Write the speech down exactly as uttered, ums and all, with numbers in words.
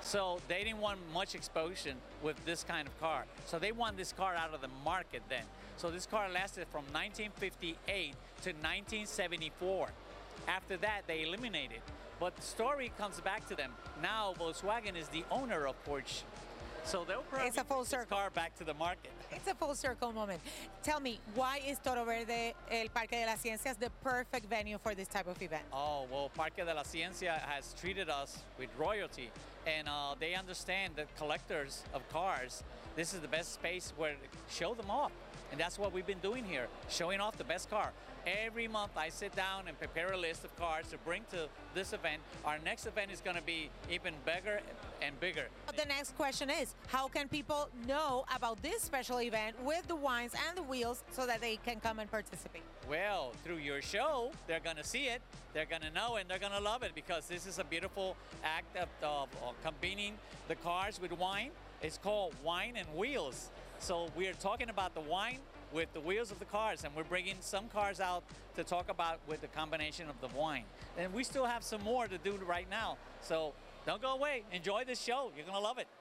So they didn't want much exposure with this kind of car. So they want this car out of the market then. So this car lasted from nineteen fifty-eight to nineteen seventy-four. After that, they eliminated. But the story comes back to them. Now Volkswagen is the owner of Porsche. So they'll probably It's a full bring this circle. car back to the market. It's a full circle moment. Tell me, why is Toro Verde, el Parque de las Ciencias, the perfect venue for this type of event? Oh, well, Parque de la Ciencia has treated us with royalty, and uh, they understand that collectors of cars, this is the best space where to show them off. And that's what we've been doing here, showing off the best car. Every month I sit down and prepare a list of cars to bring to this event. Our next event is going to be even bigger and bigger. The next question is, how can people know about this special event with the wines and the wheels so that they can come and participate? Well, through your show, they're going to see it, they're going to know, and they're going to love it, because this is a beautiful act of, of, of combining the cars with wine. It's called Wine and Wheels. So we're talking about the wine with the wheels of the cars, and we're bringing some cars out to talk about with the combination of the wine. And we still have some more to do right now. So don't go away. Enjoy this show. You're going to love it.